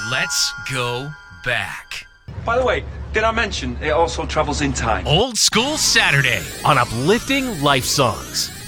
Let's go back. By the way, did I mention it also travels in time? Old School Saturday on Uplifting Life Songs.